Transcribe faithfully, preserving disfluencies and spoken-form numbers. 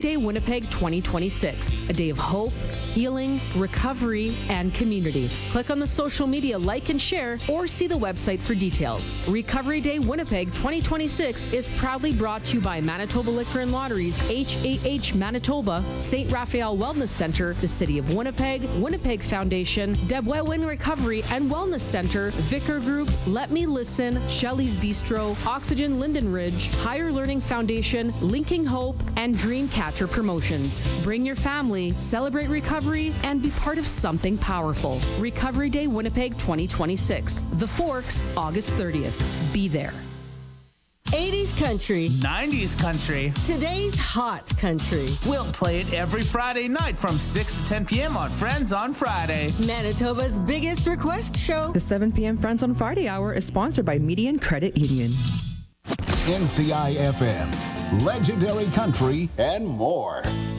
Day Winnipeg twenty twenty-six, a day of hope, healing, recovery, and community. Click on the social media like and share, or see the website for details. Recovery Day Winnipeg twenty twenty-six is proudly brought to you by Manitoba Liquor and Lotteries, H A H Manitoba, Saint Raphael Wellness Center, the City of Winnipeg, Winnipeg Foundation, Debwewin Recovery and Wellness Center, Vicar Group, Let Me Listen, Shelley's Bistro, Oxygen Linden Ridge, Higher Learning Foundation, Linking Hope, and Dreamcatcher Promotions. Bring your family, celebrate recovery, and be part of something powerful. Recovery Day Winnipeg twenty twenty-six. The Forks, August thirtieth. Be there. eighties country. nineties country. Today's hot country. We'll play it every Friday night from six to ten p.m. on Friends on Friday. Manitoba's biggest request show. The seven p.m. Friends on Friday hour is sponsored by Median Credit Union. N C I F M, legendary country, and more.